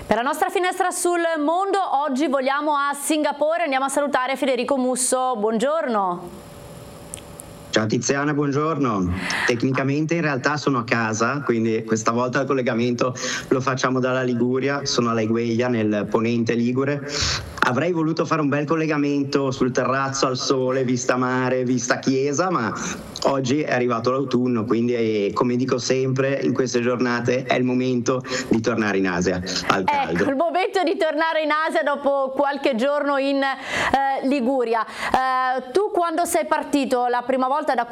Per la nostra finestra sul mondo oggi voliamo a Singapore, andiamo a salutare Federico Musso, buongiorno. Ciao Tiziana, buongiorno. Tecnicamente in realtà sono a casa, quindi questa volta il collegamento lo facciamo dalla Liguria, sono a Laigueglia nel ponente Ligure. Avrei voluto fare un bel collegamento sul terrazzo al sole, vista mare, vista chiesa, ma oggi è arrivato l'autunno, quindi come dico sempre in queste giornate è il momento di tornare in Asia, al caldo. Ecco, il momento di tornare in Asia dopo qualche giorno in Liguria. Tu quando sei partito la prima volta da